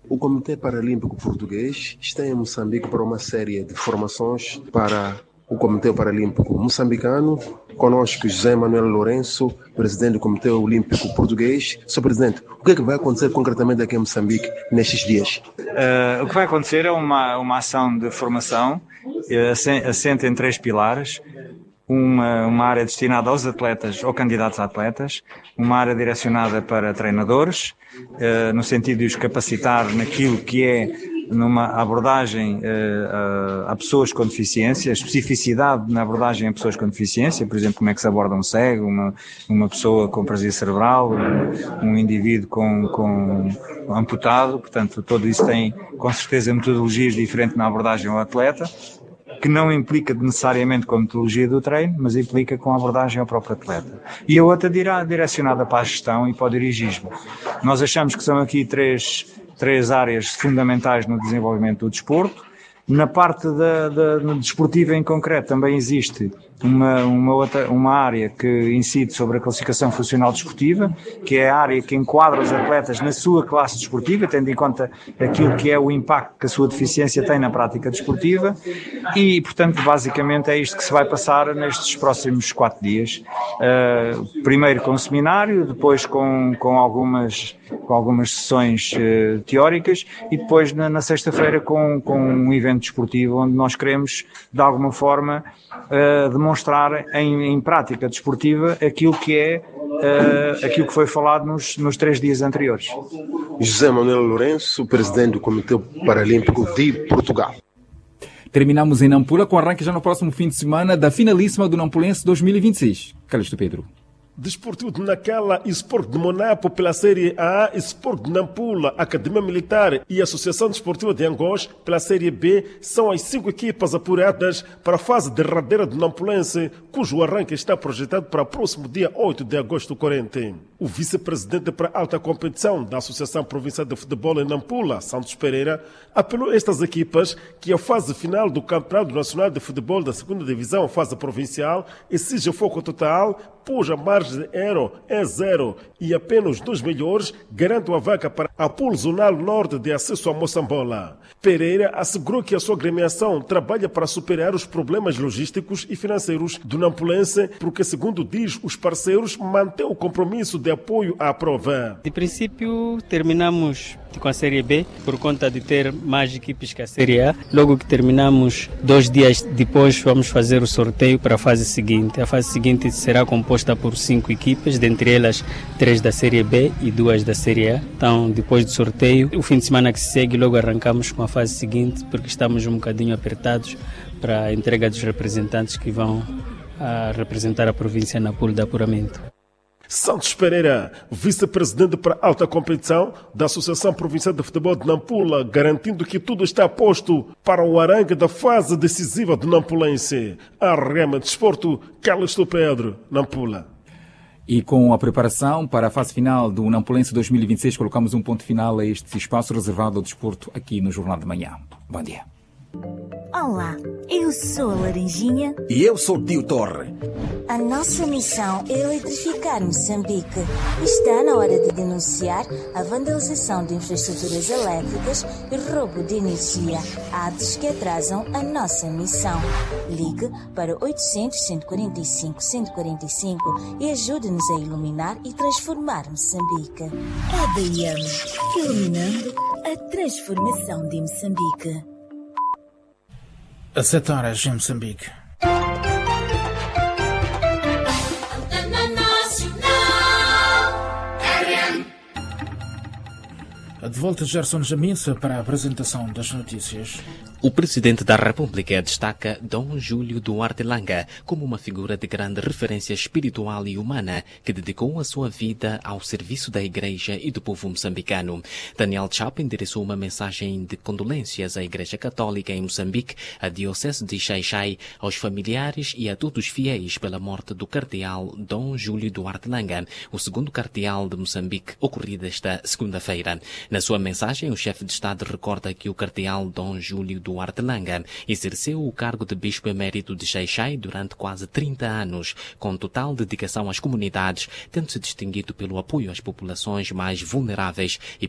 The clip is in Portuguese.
O Comitê Paralímpico Português está em Moçambique para uma série de formações para o Comitê Paralímpico Moçambicano. Conosco José Manuel Lourenço, presidente do Comitê Olímpico Português. Sr. Presidente, o que é que vai acontecer concretamente aqui em Moçambique nestes dias? O que vai acontecer é uma ação de formação assente em 3 pilares. Uma área destinada aos atletas ou candidatos a atletas, uma área direcionada para treinadores, no sentido de os capacitar naquilo que é numa abordagem a pessoas com deficiência, especificidade na abordagem a pessoas com deficiência, por exemplo, como é que se aborda um cego, uma pessoa com paralisia cerebral, um indivíduo com amputado, portanto, tudo isso tem com certeza metodologias diferentes na abordagem ao atleta, que não implica necessariamente com a metodologia do treino, mas implica com a abordagem ao próprio atleta. E a outra direcionada para a gestão e para o dirigismo. Nós achamos que são aqui três áreas fundamentais no desenvolvimento do desporto. Na parte no desportivo em concreto também existe uma área que incide sobre a classificação funcional desportiva, que é a área que enquadra os atletas na sua classe desportiva, tendo em conta aquilo que é o impacto que a sua deficiência tem na prática desportiva, e, portanto, basicamente é isto que se vai passar nestes próximos 4 dias. Primeiro com o seminário, depois com algumas sessões teóricas, e depois na sexta-feira com um evento desportivo onde nós queremos, de alguma forma, demonstrar em prática desportiva aquilo que foi falado nos 3 dias anteriores. José Manuel Lourenço, presidente do Comitê Paralímpico de Portugal. Terminamos em Nampula com arranque já no próximo fim de semana da finalíssima do Nampulense 2026. Calixto Pedro. Desportivo de Nacala, Sport de Monapo pela Série A, Sport de Nampula, Academia Militar e Associação Desportiva de Angós pela Série B são as 5 equipas apuradas para a fase derradeira do Nampulense, cujo arranque está projetado para o próximo dia 8 de agosto corrente. O vice-presidente para a alta competição da Associação Provincial de Futebol em Nampula, Santos Pereira, apelou a estas equipas que a fase final do Campeonato Nacional de Futebol da 2ª Divisão, fase provincial, exige foco total, pois a margem de erro é 0 e apenas os 2 melhores garantem a vaga para a Pool Zonal Norte de acesso a Moçambola. Pereira assegurou que a sua agremiação trabalha para superar os problemas logísticos e financeiros do Nampulense, porque, segundo diz, os parceiros mantêm o compromisso de apoio à prova. De princípio, terminamos com a Série B, por conta de ter mais equipes que a Série A. Logo que terminamos, 2 dias depois, vamos fazer o sorteio para a fase seguinte. A fase seguinte será composta por 5 equipes, dentre elas 3 da Série B e 2 da Série A. Então, depois do sorteio, o fim de semana que se segue, logo arrancamos com a fase seguinte, porque estamos um bocadinho apertados para a entrega dos representantes que vão representar a província na pool de apuramento. Santos Pereira, vice-presidente para a alta competição da Associação Provincial de Futebol de Nampula, garantindo que tudo está posto para o arranque da fase decisiva do Nampulense. A Rema Desporto, Calixto Pedro, Nampula. E com a preparação para a fase final do Nampulense 2026, colocamos um ponto final a este espaço reservado ao desporto aqui no Jornal de Manhã. Bom dia. Olá, eu sou a Laranjinha. E eu sou o Tio Torre. A nossa missão é eletrificar Moçambique. Está na hora de denunciar a vandalização de infraestruturas elétricas e roubo de energia, atos que atrasam a nossa missão. Ligue para 800-145-145 e ajude-nos a iluminar e transformar Moçambique. ADM, iluminando a transformação de Moçambique. A 7 horas em Moçambique. De volta Gerson Jamissa para a apresentação das notícias. O Presidente da República destaca Dom Júlio Duarte Langa como uma figura de grande referência espiritual e humana que dedicou a sua vida ao serviço da Igreja e do povo moçambicano. Daniel Chapo endereçou uma mensagem de condolências à Igreja Católica em Moçambique, à Diocese de Xai-Xai, aos familiares e a todos os fiéis pela morte do cardeal Dom Júlio Duarte Langa, o segundo cardeal de Moçambique, ocorrida esta segunda-feira. Na sua mensagem, o chefe de Estado recorda que o cardeal Dom Júlio Duarte Langa exerceu o cargo de bispo emérito de Xai-Xai durante quase 30 anos, com total dedicação às comunidades, tendo se distinguido pelo apoio às populações mais vulneráveis e